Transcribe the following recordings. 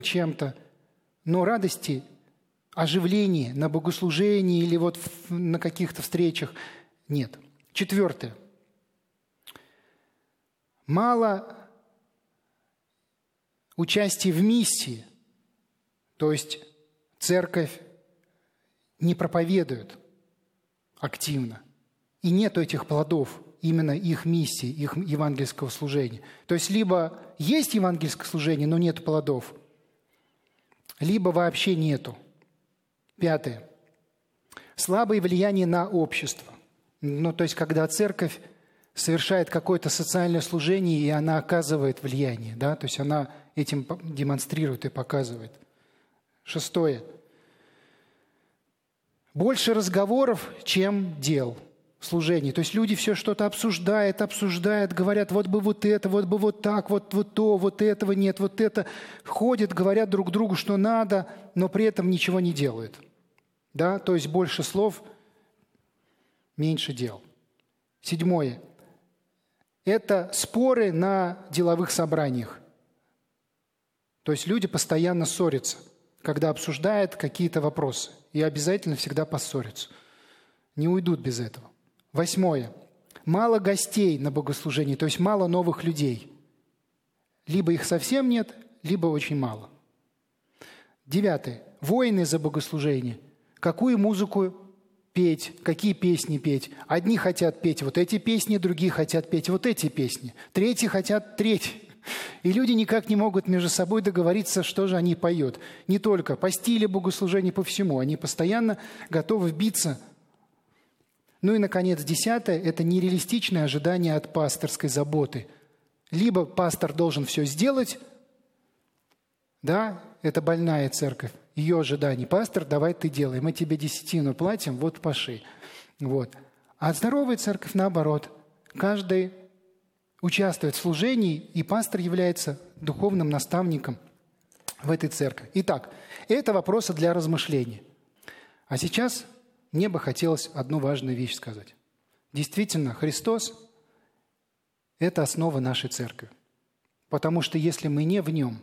чем-то, но радости, оживления на богослужении или вот на каких-то встречах нет. 4. Мало участия в миссии, то есть церковь не проповедует активно, и нет этих плодов именно их миссии, их евангельского служения. То есть либо есть евангельское служение, но нет плодов, либо вообще нету. 5. Слабое влияние на общество. То есть когда церковь совершает какое-то социальное служение, и она оказывает влияние, да? То есть она этим демонстрирует и показывает. 6. Больше разговоров, чем дел в служении. То есть люди все что-то обсуждают, говорят, вот бы вот это, вот бы вот так, вот то, вот этого нет, вот это. Ходят, говорят друг другу, что надо, но при этом ничего не делают. Да? То есть больше слов, меньше дел. 7. Это споры на деловых собраниях. То есть люди постоянно ссорятся, когда обсуждают какие-то вопросы. И обязательно всегда поссорятся. Не уйдут без этого. 8. Мало гостей на богослужении, то есть мало новых людей. Либо их совсем нет, либо очень мало. 9. Войны за богослужение. Какую музыку петь, какие песни петь. Одни хотят петь вот эти песни, другие хотят петь вот эти песни. Третьи хотят третьи. И люди никак не могут между собой договориться, что же они поют. Не только по стилю богослужения, по всему. Они постоянно готовы биться. Ну и, наконец, 10. Это нереалистичное ожидание от пасторской заботы. Либо пастор должен все сделать, да, это больная церковь, ее ожидание. Пастор, давай ты делай, мы тебе десятину платим, вот паши. Вот. А здоровая церковь, наоборот, каждый участвует в служении, и пастор является духовным наставником в этой церкви. Итак, это вопросы для размышления. А сейчас мне бы хотелось одну важную вещь сказать. Действительно, Христос – это основа нашей церкви. Потому что если мы не в Нем,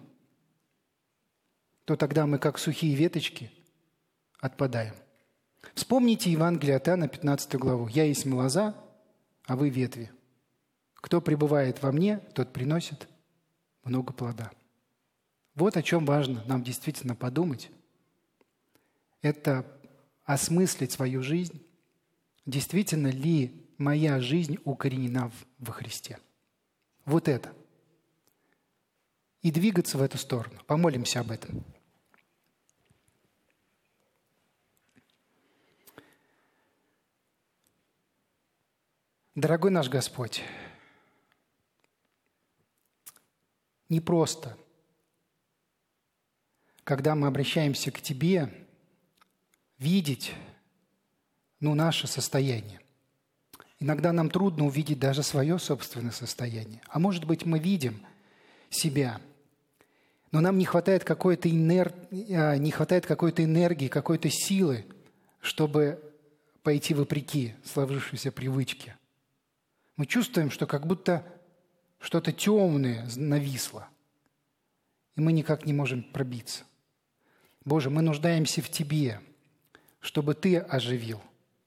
то тогда мы, как сухие веточки, отпадаем. Вспомните Евангелие от Иоанна, 15 главу. «Я есть лоза, а вы ветви. Кто пребывает во мне, тот приносит много плода». Вот о чем важно нам действительно подумать. Это осмыслить свою жизнь. Действительно ли моя жизнь укоренена во Христе? Вот это. И двигаться в эту сторону. Помолимся об этом. Дорогой наш Господь, непросто, когда мы обращаемся к Тебе, видеть, наше состояние. Иногда нам трудно увидеть даже свое собственное состояние. А может быть, мы видим себя, но нам не хватает какой-то энергии, какой-то силы, чтобы пойти вопреки сложившейся привычке. Мы чувствуем, что как будто что-то темное нависло, и мы никак не можем пробиться. Боже, мы нуждаемся в Тебе, чтобы Ты оживил.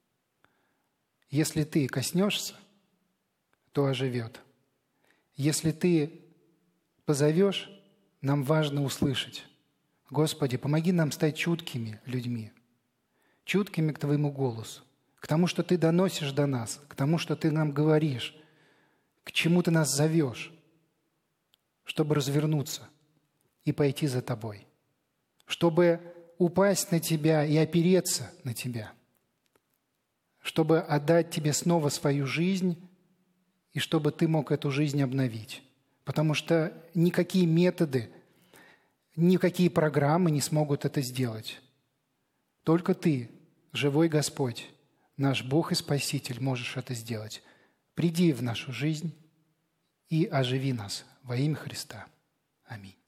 Если Ты коснешься, то оживет. Если Ты позовешь, нам важно услышать. Господи, помоги нам стать чуткими людьми, чуткими к Твоему голосу, к тому, что Ты доносишь до нас, к тому, что Ты нам говоришь, к чему Ты нас зовешь, чтобы развернуться и пойти за Тобой, чтобы упасть на Тебя и опереться на Тебя, чтобы отдать Тебе снова свою жизнь и чтобы Ты мог эту жизнь обновить. Потому что никакие методы, никакие программы не смогут это сделать. Только Ты, живой Господь, наш Бог и Спаситель, можешь это сделать. Приди в нашу жизнь и оживи нас во имя Христа. Аминь.